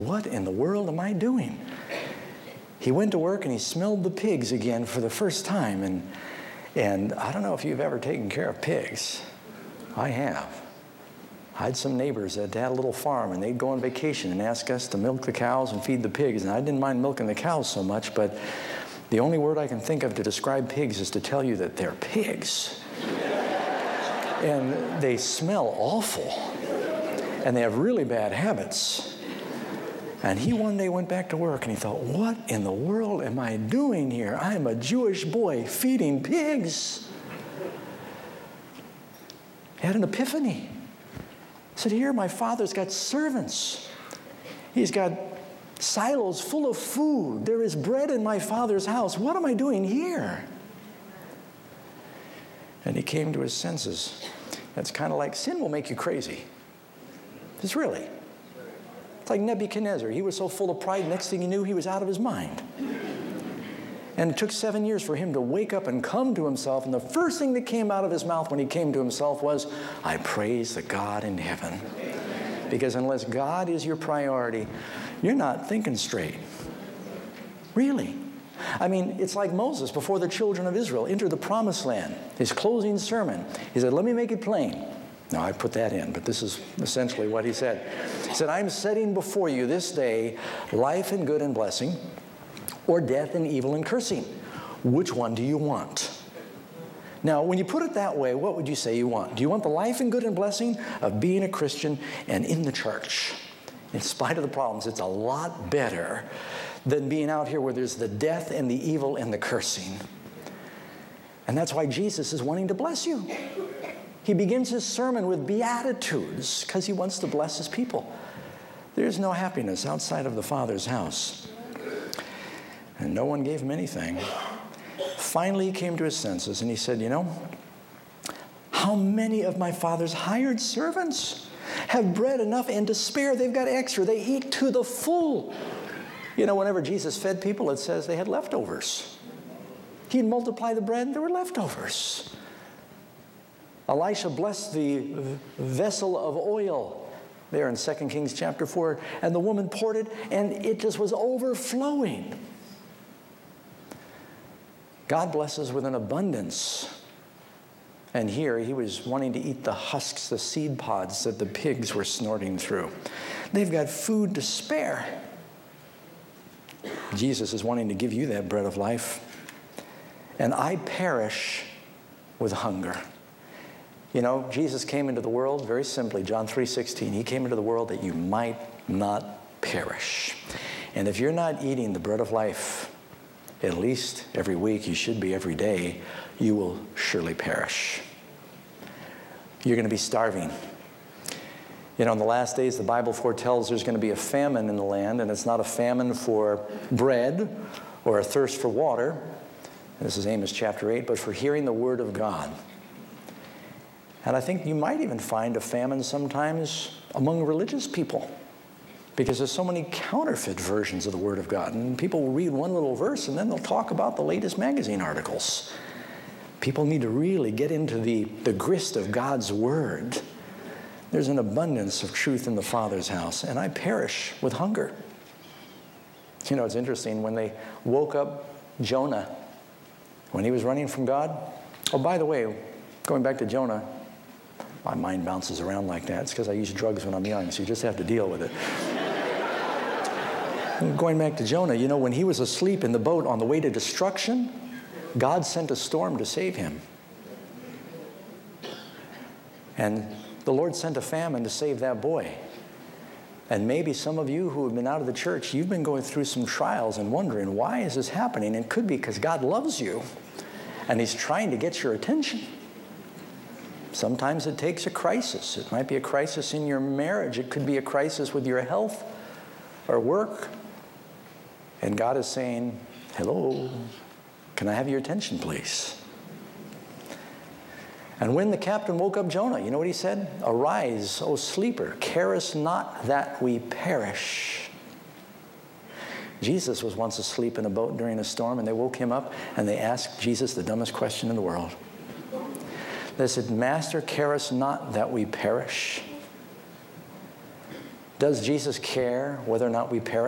What in the world am I doing? He went to work and he smelled the pigs again for the first time. And I don't know if you've ever taken care of pigs. I have. I had some neighbors that had a little farm, and they'd go on vacation and ask us to milk the cows and feed the pigs. And I didn't mind milking the cows so much, but the only word I can think of to describe pigs is to tell you that they're pigs. And they smell awful. And they have really bad habits. And he one day went back to work and he thought, what in the world am I doing here? I'm a Jewish boy feeding pigs. He had an epiphany. He said, here, my father's got servants. He's got silos full of food. There is bread in my father's house. What am I doing here? And he came to his senses. That's kind of like sin will make you crazy. It's really. It's like Nebuchadnezzar. He was so full of pride, next thing he knew, he was out of his mind. And it took 7 years for him to wake up and come to himself. And the first thing that came out of his mouth when he came to himself was, I praise the God in heaven. Because unless God is your priority, you're not thinking straight. Really. I mean, it's like Moses before the children of Israel entered the promised land. His closing sermon, he said, let me make it plain. Now, I put that in, but this is essentially what he said. He said, I'm setting before you this day life and good and blessing, or death and evil and cursing. Which one do you want? Now, when you put it that way, what would you say you want? Do you want the life and good and blessing of being a Christian and in the church? In spite of the problems, it's a lot better than being out here where there's the death and the evil and the cursing. And that's why Jesus is wanting to bless you. He begins his sermon with beatitudes because he wants to bless his people. There's no happiness outside of the Father's house. And no one gave him anything. Finally, he came to his senses and he said, you know, how many of my father's hired servants have bread enough and to spare? They've got extra. They eat to the full. You know, whenever Jesus fed people, it says they had leftovers. He'd multiply the bread and there were leftovers. Elisha blessed the vessel of oil there in 2 Kings chapter 4, and the woman poured it, and it just was overflowing. God blesses with an abundance. And here he was wanting to eat the husks, the seed pods that the pigs were snorting through. They've got food to spare. Jesus is wanting to give you that bread of life. And I perish with hunger. You know, Jesus came into the world very simply, John 3:16. He came into the world that you might not perish. And if you're not eating the bread of life, at least every week, you should be every day, you will surely perish. You're going to be starving. You know, in the last days, the Bible foretells there's going to be a famine in the land, and it's not a famine for bread or a thirst for water. This is Amos chapter 8, but for hearing the word of God. And I think you might even find a famine sometimes among religious people, because there's so many counterfeit versions of the Word of God. And people will read one little verse and then they'll talk about the latest magazine articles. People need to really get into the grist of God's Word. There's an abundance of truth in the Father's house, and I perish with hunger. You know, it's interesting, when they woke up Jonah, when he was running from God. Oh, by the way, going back to Jonah, my mind bounces around like that. It's because I use drugs when I'm young, so you just have to deal with it. Going back to Jonah, you know, when he was asleep in the boat on the way to destruction, God sent a storm to save him. And the Lord sent a famine to save that boy. And maybe some of you who have been out of the church, you've been going through some trials and wondering, why is this happening? And it could be because God loves you, and he's trying to get your attention. Sometimes it takes a crisis. It might be a crisis in your marriage. It could be a crisis with your health or work. And God is saying, hello, can I have your attention, please? And when the captain woke up Jonah, you know what he said? Arise, O sleeper, carest not that we perish. Jesus was once asleep in a boat during a storm, and they woke him up, and they asked Jesus the dumbest question in the world. They said, Master, carest not that we perish? Does Jesus care whether or not we perish?